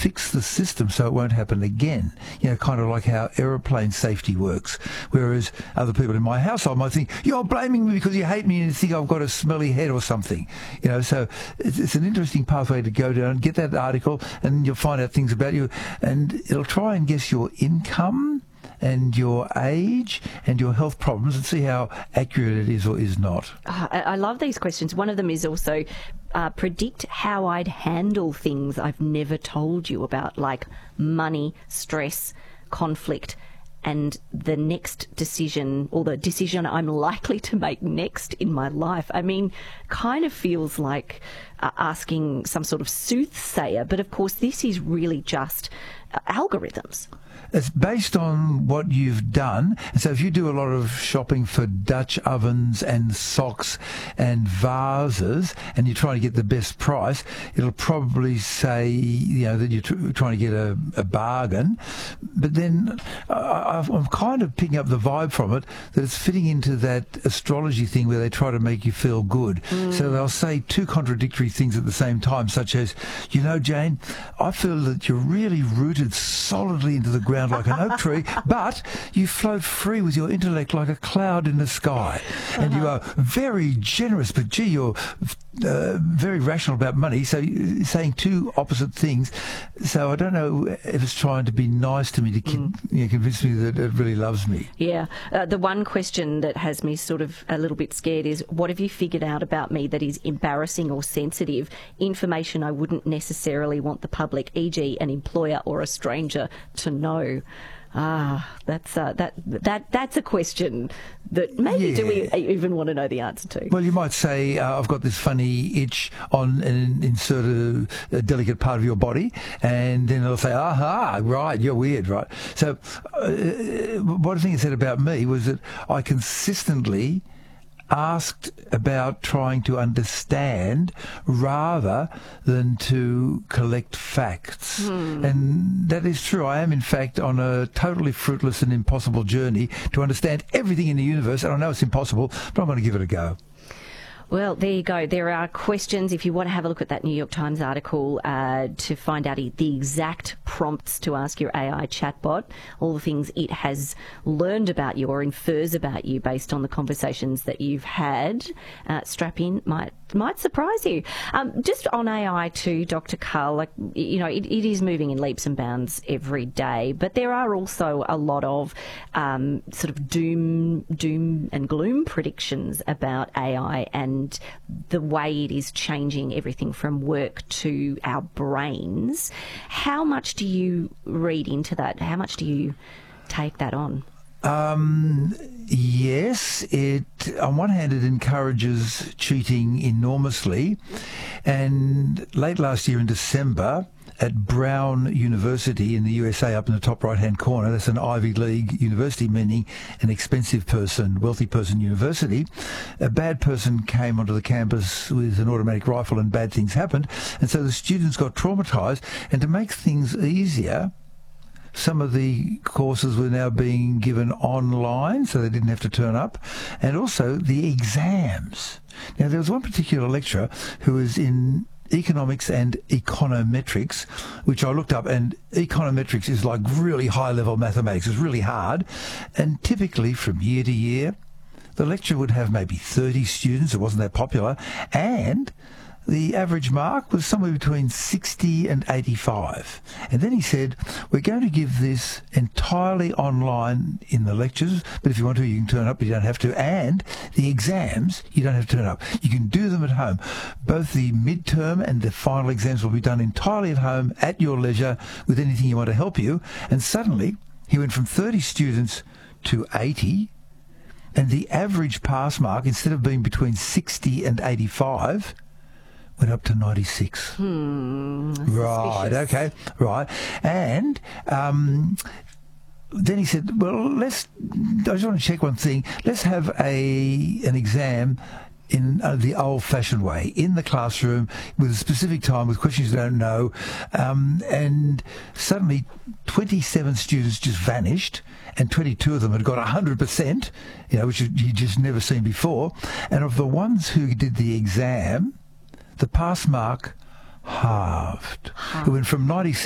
fix the system so it won't happen again. Kind of like how aeroplane safety works. Whereas other people in my household might think, you're blaming me because you hate me and you think I've got a smelly head or something. So it's an interesting pathway to go down. Get that article and you'll find out things about you. And it'll try and guess your income and your age and your health problems and see how accurate it is or is not. I love these questions. One of them is also predict how I'd handle things I've never told you about, like money, stress, conflict, and the next decision, or the decision I'm likely to make next in my life. I mean, kind of feels like asking some sort of soothsayer, but of course this is really just algorithms. It's based on what you've done. And so if you do a lot of shopping for Dutch ovens and socks and vases and you're trying to get the best price, it'll probably say, that you're trying to get a bargain. But then I'm kind of picking up the vibe from it that it's fitting into that astrology thing where they try to make you feel good. So they'll say two contradictory things at the same time, such as, Jane, I feel that you're really rooted solidly into the ground like an oak tree, but you float free with your intellect like a cloud in the sky. And you are very generous, but gee, you're very rational about money. So you're saying two opposite things. So I don't know if it's trying to be nice to me to convince me that it really loves me. Yeah. The one question that has me sort of a little bit scared is, what have you figured out about me that is embarrassing or sensitive, information I wouldn't necessarily want the public, e.g. an employer or a stranger, to know? That's a question that maybe do we even want to know the answer to? Well, you might say, I've got this funny itch on an insert a delicate part of your body, and then they'll say, aha, right, you're weird, right? So one thing it said about me was that I consistently asked about trying to understand rather than to collect facts. And that is true. I am, in fact, on a totally fruitless and impossible journey to understand everything in the universe, and I know it's impossible, but I'm going to give it a go. Well, there you go. There are questions. If you want to have a look at that New York Times article to find out the exact prompts to ask your AI chatbot, all the things it has learned about you or infers about you based on the conversations that you've had, strap in, might surprise you. Just on AI too, Dr. Karl, it is moving in leaps and bounds every day, but there are also a lot of sort of doom and gloom predictions about AI and the way it is changing everything from work to our brains. How much do you read into that? How much do you take that on? Yes, on one hand it encourages cheating enormously, and late last year in December at Brown University in the USA, up in the top right-hand corner, that's an Ivy League university, meaning an expensive person, wealthy person university, a bad person came onto the campus with an automatic rifle and bad things happened, and so the students got traumatized, and to make things easier, some of the courses were now being given online, so they didn't have to turn up, and also the exams. Now, there was one particular lecturer who was in economics and econometrics, which I looked up, and econometrics is like really high-level mathematics. It's really hard, and typically from year to year, the lecturer would have maybe 30 students. It wasn't that popular, and the average mark was somewhere between 60 and 85. And then he said, we're going to give this entirely online in the lectures, but if you want to, you can turn up, but you don't have to. And the exams, you don't have to turn up. You can do them at home. Both the midterm and the final exams will be done entirely at home, at your leisure, with anything you want to help you. And suddenly, he went from 30 students to 80, and the average pass mark, instead of being between 60 and 85, went up to 96. Right, okay, right. And then he said, well, I just want to check one thing. Let's have an exam in the old-fashioned way, in the classroom, with a specific time, with questions you don't know. And suddenly 27 students just vanished, and 22 of them had got 100%, which you just never seen before. And of the ones who did the exam, the pass mark halved. It went from 96